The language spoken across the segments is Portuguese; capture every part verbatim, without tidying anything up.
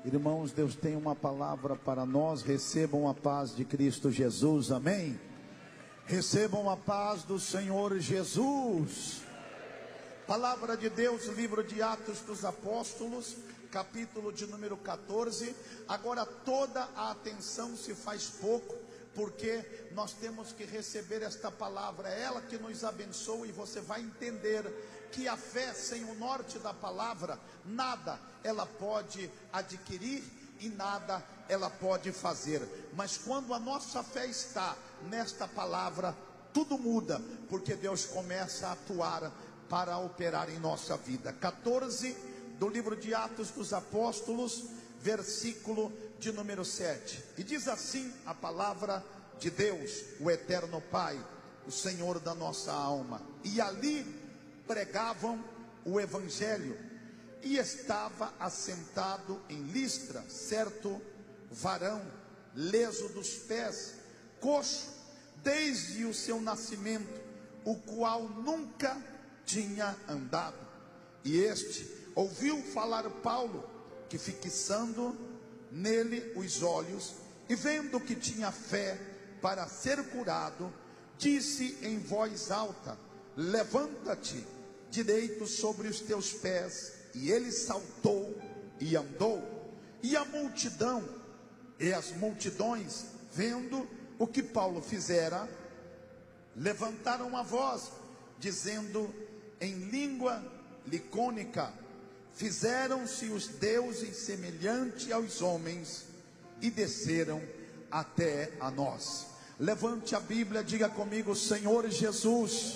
Irmãos, Deus tem uma palavra para nós. Recebam a paz de Cristo Jesus, amém? Recebam a paz do Senhor Jesus. Palavra de Deus, livro de Atos dos Apóstolos, capítulo de número quatorze. Agora toda a atenção se faz pouco, porque nós temos que receber esta palavra, é ela que nos abençoa, e você vai entender que a fé sem o norte da palavra, nada ela pode adquirir e nada ela pode fazer. Mas quando a nossa fé está nesta palavra, tudo muda, porque Deus começa a atuar para operar em nossa vida. quatorze do livro de Atos dos Apóstolos, versículo de número sete. E diz assim a palavra de Deus, o eterno Pai, o Senhor da nossa alma. E ali pregavam o evangelho, e estava assentado em Listra certo varão, leso dos pés, coxo desde o seu nascimento, o qual nunca tinha andado. E este ouviu falar Paulo, que fixando nele os olhos, e vendo que tinha fé para ser curado, disse em voz alta: levanta-te direito sobre os teus pés. E ele saltou e andou. E a multidão e as multidões, vendo o que Paulo fizera, levantaram a voz, dizendo em língua licônica: fizeram-se os deuses semelhante aos homens, e desceram até a nós. Levante a Bíblia, diga comigo: Senhor Jesus,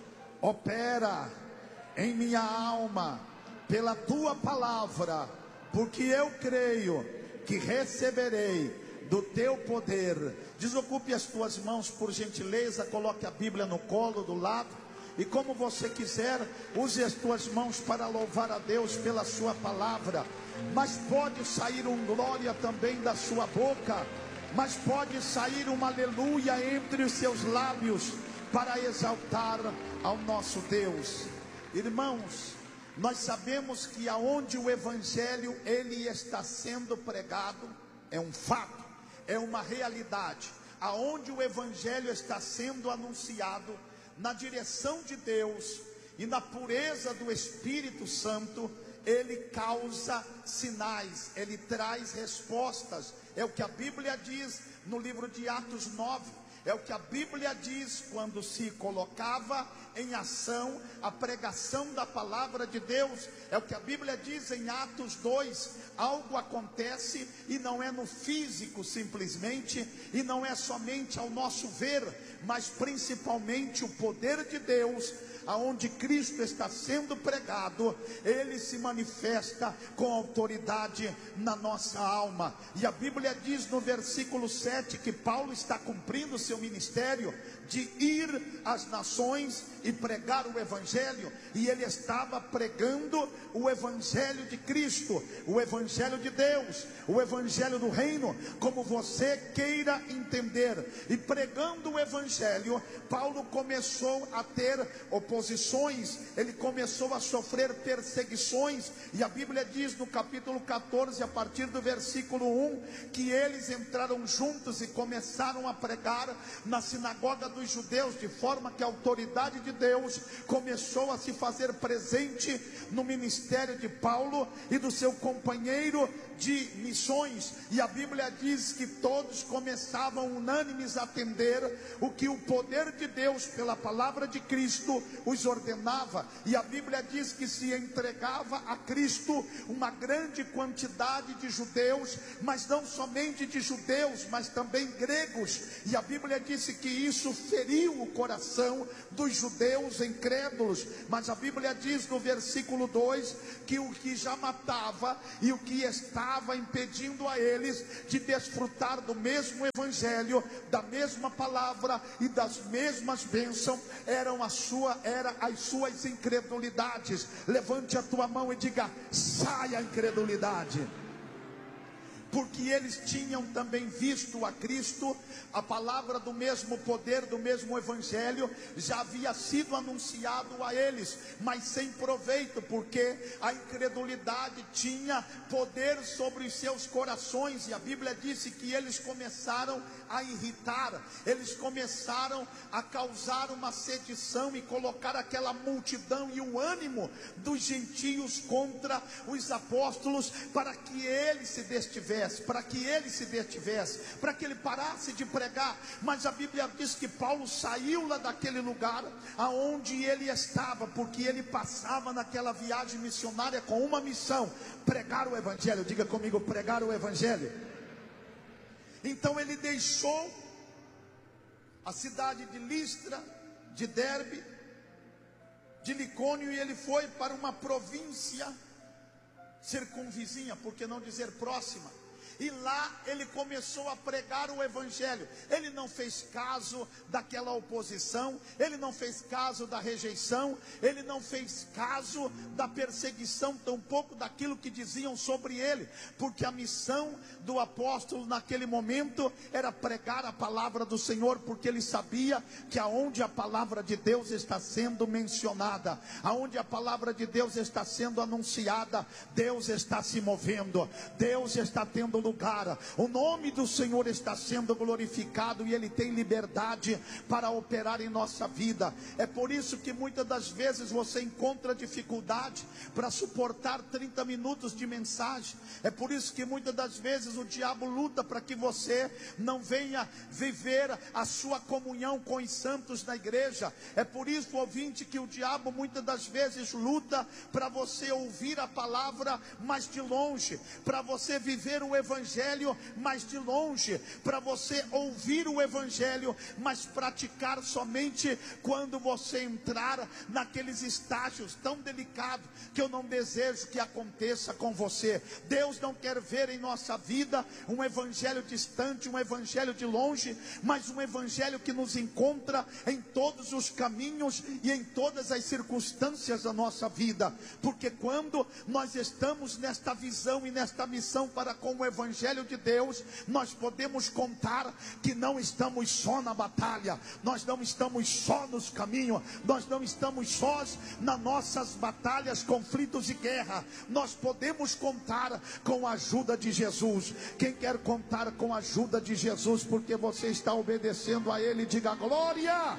opera em minha alma pela tua palavra, porque eu creio que receberei do teu poder. Desocupe as tuas mãos, por gentileza, coloque a Bíblia no colo do lado, e como você quiser, use as tuas mãos para louvar a Deus pela sua palavra. Mas pode sair um glória também da sua boca, mas pode sair um aleluia entre os seus lábios, para exaltar ao nosso Deus. Irmãos, nós sabemos que aonde o evangelho ele está sendo pregado, é um fato, é uma realidade. Aonde o evangelho está sendo anunciado, na direção de Deus e na pureza do Espírito Santo, ele causa sinais, ele traz respostas. É o que a Bíblia diz no livro de Atos nove. É o que a Bíblia diz quando se colocava em ação a pregação da palavra de Deus. É o que a Bíblia diz em Atos dois. Algo acontece, e não é no físico simplesmente, e não é somente ao nosso ver, mas principalmente o poder de Deus. Aonde Cristo está sendo pregado, ele se manifesta com autoridade na nossa alma. E a Bíblia diz no versículo sete que Paulo está cumprindo o seu ministério de ir às nações e pregar o evangelho, e ele estava pregando o evangelho de Cristo, o evangelho de Deus, o evangelho do reino, como você queira entender. E pregando o evangelho, Paulo começou a ter oposições, ele começou a sofrer perseguições, e a Bíblia diz no capítulo quatorze, a partir do versículo um, que eles entraram juntos e começaram a pregar na sinagoga dos judeus, de forma que a autoridade de Deus começou a se fazer presente no ministério de Paulo e do seu companheiro de missões. E a Bíblia diz que todos começavam unânimes a atender o que o poder de Deus pela palavra de Cristo os ordenava. E a Bíblia diz que se entregava a Cristo uma grande quantidade de judeus, mas não somente de judeus, mas também gregos. E a Bíblia disse que isso feriu o coração dos judeus incrédulos. Mas a Bíblia diz no versículo dois que o que já matava e o que estava impedindo a eles de desfrutar do mesmo evangelho, da mesma palavra e das mesmas bênçãos, eram a sua, era as suas incredulidades. Levante a tua mão e diga: saia a incredulidade. porque eles tinham também visto a Cristo. A palavra do mesmo poder, do mesmo evangelho, já havia sido anunciado a eles, mas sem proveito, porque a incredulidade tinha poder sobre os seus corações, e a Bíblia disse que eles começaram a irritar, eles começaram a causar uma sedição e colocar aquela multidão e o ânimo dos gentios contra os apóstolos, para que ele se destivesse, para que ele se destivesse, para que ele parasse de pregar. Mas a Bíblia diz que Paulo saiu lá daquele lugar aonde ele estava, porque ele passava naquela viagem missionária com uma missão: pregar o evangelho. Diga comigo: pregar o evangelho. Então ele deixou a cidade de Listra, de Derbe, de Licônio, e ele foi para uma província circunvizinha, por que não dizer próxima. E lá ele começou a pregar o evangelho. Ele não fez caso daquela oposição, ele não fez caso da rejeição, ele não fez caso da perseguição, tampouco daquilo que diziam sobre ele, porque a missão do apóstolo naquele momento era pregar a palavra do Senhor, porque ele sabia que aonde a palavra de Deus está sendo mencionada, aonde a palavra de Deus está sendo anunciada, Deus está se movendo, Deus está tendo lugar, o nome do Senhor está sendo glorificado, e Ele tem liberdade para operar em nossa vida. É por isso que muitas das vezes você encontra dificuldade para suportar trinta minutos de mensagem. É por isso que muitas das vezes o diabo luta para que você não venha viver a sua comunhão com os santos na igreja. É por isso, ouvinte, que o diabo muitas das vezes luta para você ouvir a palavra, mas de longe, para você viver o evangelho evangelho, mas de longe, para você ouvir o evangelho, mas praticar somente quando você entrar naqueles estágios tão delicados, que eu não desejo que aconteça com você. Deus não quer ver em nossa vida um evangelho distante, um evangelho de longe, mas um evangelho que nos encontra em todos os caminhos e em todas as circunstâncias da nossa vida, porque quando nós estamos nesta visão e nesta missão para com o evangelho Evangelho de Deus, nós podemos contar que não estamos só na batalha, nós não estamos só nos caminhos, nós não estamos sós nas nossas batalhas, conflitos e guerra. Nós podemos contar com a ajuda de Jesus. Quem quer contar com a ajuda de Jesus porque você está obedecendo a Ele, diga glória.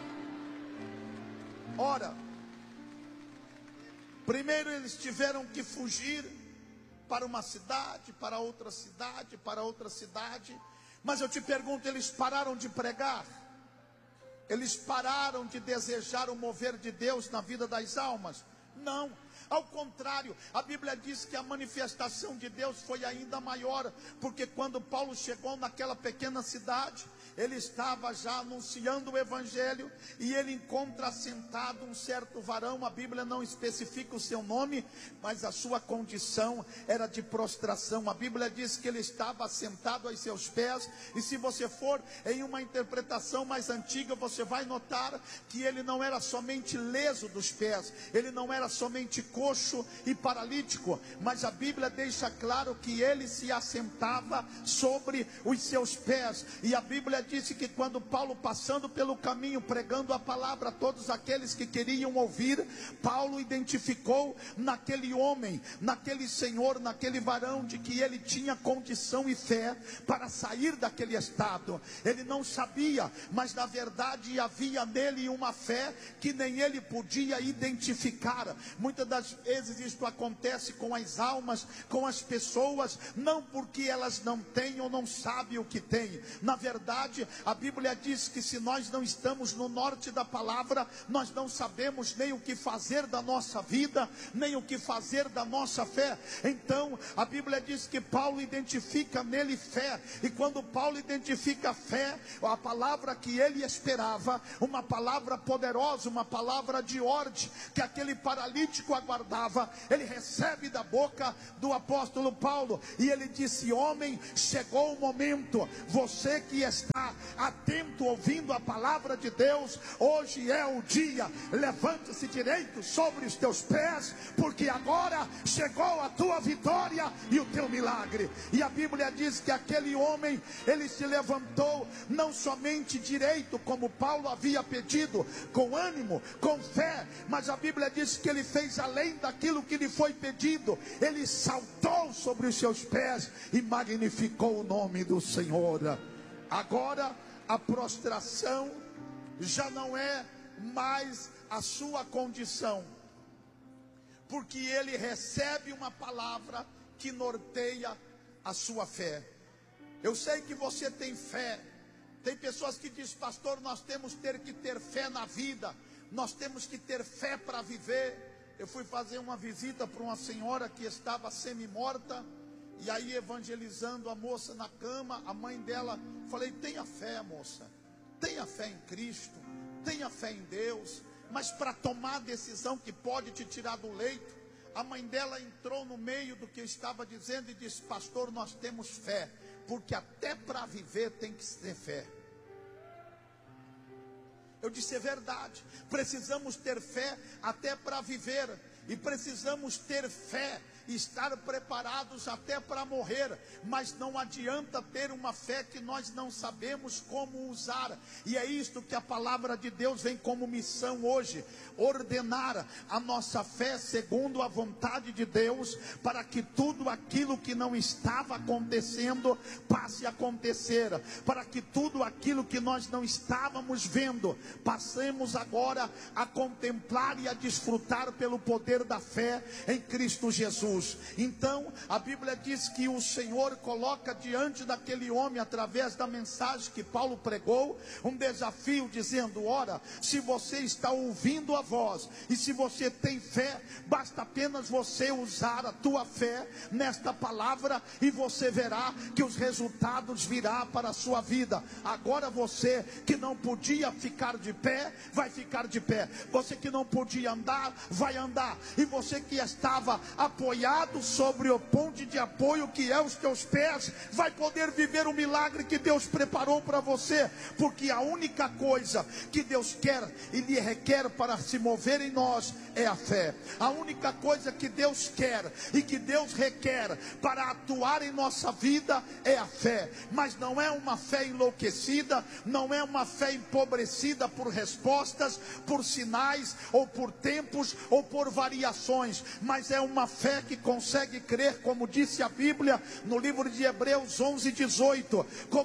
Ora, primeiro eles tiveram que fugir para uma cidade, para outra cidade, para outra cidade. Mas eu te pergunto, eles pararam de pregar? Eles pararam de desejar o mover de Deus na vida das almas? Não, ao contrário, a Bíblia diz que a manifestação de Deus foi ainda maior, porque quando Paulo chegou naquela pequena cidade, ele estava já anunciando o evangelho, e ele encontra sentado um certo varão. A Bíblia não especifica o seu nome, mas a sua condição era de prostração. A Bíblia diz que ele estava sentado aos seus pés, e se você for em uma interpretação mais antiga, você vai notar que ele não era somente leso dos pés, ele não era somente coxo e paralítico, mas a Bíblia deixa claro que ele se assentava sobre os seus pés. E a Bíblia disse que quando Paulo, passando pelo caminho, pregando a palavra a todos aqueles que queriam ouvir, Paulo identificou naquele homem, naquele senhor, naquele varão, de que ele tinha condição e fé para sair daquele estado. Ele não sabia, mas na verdade havia nele uma fé que nem ele podia identificar. Muitas das vezes isto acontece com as almas, com as pessoas, não porque elas não têm ou não sabem o que têm. Na verdade, a Bíblia diz que se nós não estamos no norte da palavra, nós não sabemos nem o que fazer da nossa vida, nem o que fazer da nossa fé. Então, a Bíblia diz que Paulo identifica nele fé, e quando Paulo identifica fé, a palavra que ele esperava, uma palavra poderosa, uma palavra de ordem, que aquele paralítico aguardava, ele recebe da boca do apóstolo Paulo, e ele disse: homem, chegou o momento, você que está está atento, ouvindo a palavra de Deus, hoje é o dia. Levante-se direito sobre os teus pés, porque agora chegou a tua vitória e o teu milagre. E a Bíblia diz que aquele homem, ele se levantou não somente direito, como Paulo havia pedido, com ânimo, com fé, mas a Bíblia diz que ele fez além daquilo que lhe foi pedido. Ele saltou sobre os seus pés e magnificou o nome do Senhor. Agora a prostração já não é mais a sua condição, porque ele recebe uma palavra que norteia a sua fé. Eu sei que você tem fé. Tem pessoas que dizem: pastor, nós temos ter que ter fé na vida, nós temos que ter fé para viver. Eu fui fazer uma visita para uma senhora que estava semi-morta, e aí evangelizando a moça na cama, a mãe dela, falei: tenha fé, moça, tenha fé em Cristo, tenha fé em Deus. Mas para tomar a decisão que pode te tirar do leito, a mãe dela entrou no meio do que eu estava dizendo e disse: pastor, nós temos fé, porque até para viver tem que ter fé. Eu disse: é verdade, precisamos ter fé até para viver, e precisamos ter fé e estar preparados até para morrer, mas não adianta ter uma fé que nós não sabemos como usar. E é isto que a palavra de Deus vem como missão hoje: ordenar a nossa fé segundo a vontade de Deus, para que tudo aquilo que não estava acontecendo passe a acontecer, para que tudo aquilo que nós não estávamos vendo passemos agora a contemplar e a desfrutar pelo poder da fé em Cristo Jesus. Então a Bíblia diz que o Senhor coloca diante daquele homem, através da mensagem que Paulo pregou, um desafio, dizendo: ora, se você está ouvindo a voz, e se você tem fé, basta apenas você usar a tua fé nesta palavra, e você verá que os resultados virão para a sua vida. Agora você que não podia ficar de pé, vai ficar de pé. Você que não podia andar, vai andar. E você que estava apoiado sobre o ponte de apoio que é os teus pés, vai poder viver o milagre que Deus preparou para você. Porque a única coisa que Deus quer e lhe requer para se mover em nós é a fé. A única coisa que Deus quer e que Deus requer para atuar em nossa vida é a fé. Mas não é uma fé enlouquecida, não é uma fé empobrecida por respostas, por sinais, ou por tempos, ou por variações, mas é uma fé que consegue crer, como disse a Bíblia no livro de Hebreus onze, dezoito, como